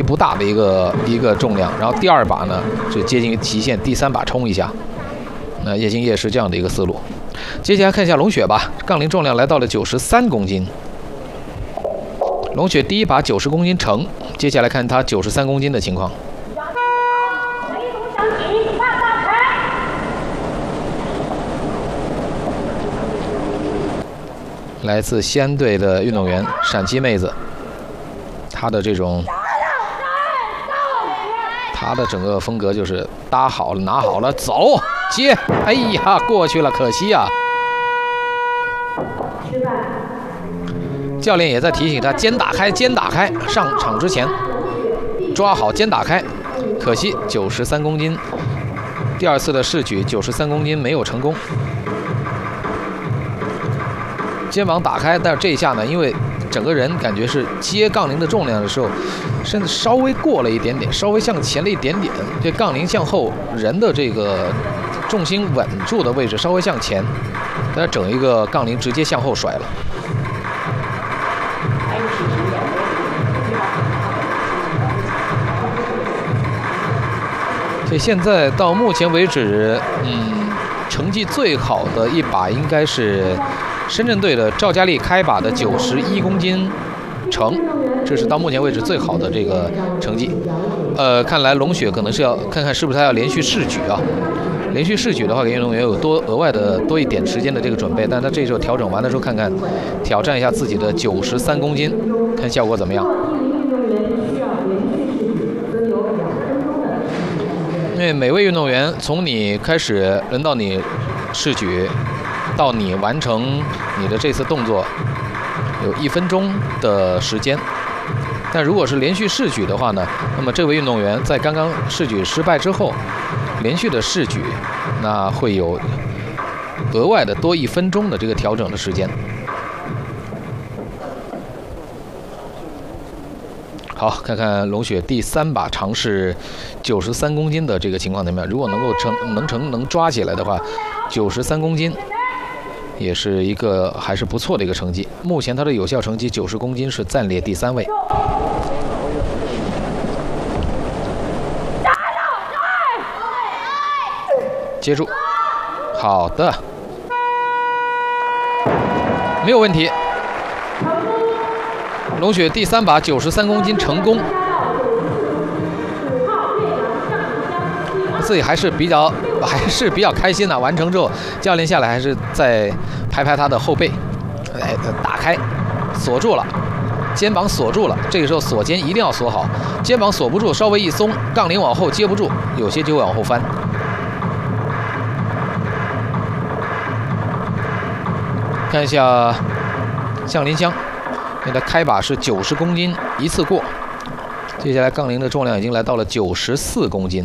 不大的一个重量，然后第2把呢就接近于极限，第3把冲一下。那叶星烨是这样的一个思路。接下来看一下龙雪吧，杠铃重量来到了93公斤。龙雪第1把90公斤成，接下来看他93公斤的情况。来自西安队的运动员，陕西妹子，她的整个风格就是搭好了，拿好了，走接，哎呀，过去了，可惜呀。教练也在提醒他，肩打开，肩打开，上场之前抓好肩打开，可惜93公斤，第2次的试举93公斤没有成功。肩膀打开，但是这一下呢，因为整个人感觉是接杠铃的重量的时候，身子稍微过了一点点，稍微向前了一点点，这杠铃向后，人的这个重心稳住的位置稍微向前，但是整一个杠铃直接向后甩了。所以现在到目前为止，成绩最好的一把应该是深圳队的赵佳丽开把的91公斤成，这是到目前为止最好的这个成绩。看来龙雪可能是要看看是不是他要连续试举啊。连续试举的话，给运动员有额外的多一点时间的这个准备，但他这时候调整完的时候，看看挑战一下自己的93公斤，看效果怎么样。因为每位运动员从你开始轮到你试举，到你完成你的这次动作，有1分钟的时间。但如果是连续试举的话呢，那么这位运动员在刚刚试举失败之后，连续的试举，那会有额外的多1分钟的这个调整的时间。好，看看龙雪第3把尝试93公斤的这个情况怎么样？如果能抓起来的话，93公斤也是一个还是不错的一个成绩。目前他的有效成绩90公斤是暂列第3位。接住，好的，没有问题。龙雪第3把93公斤成功，自己还是比较开心的。完成之后，教练下来还是再拍拍他的后背，打开，锁住了，肩膀锁住了。这个时候锁肩一定要锁好，肩膀锁不住，稍微一松，杠铃往后接不住，有些就会往后翻。看一下向林香。现在开把是90公斤一次过，接下来杠铃的重量已经来到了94公斤。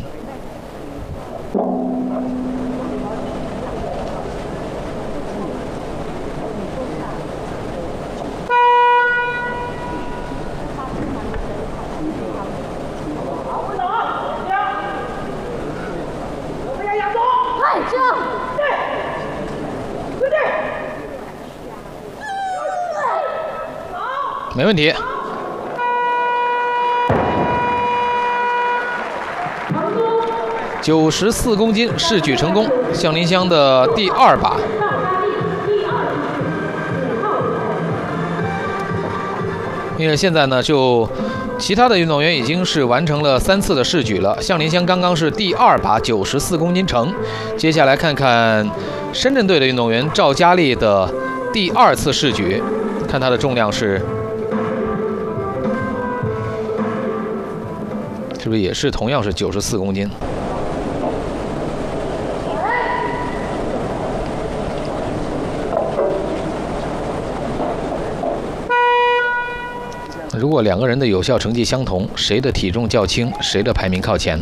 没问题。94公斤试举成功，向林香的第2把。因为现在呢，就其他的运动员已经是完成了3次的试举了。向林香刚刚是第2把94公斤成，接下来看看深圳队的运动员赵佳丽的第2次试举，看她的重量是不是也是同样是94公斤？如果2个人的有效成绩相同，谁的体重较轻，谁的排名靠前？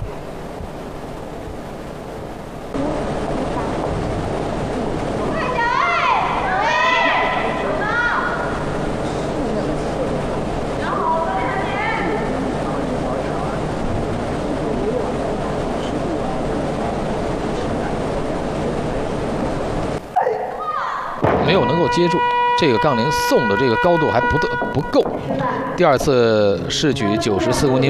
没有能够接住，这个杠铃送的这个高度还不够。第2次试举94公斤。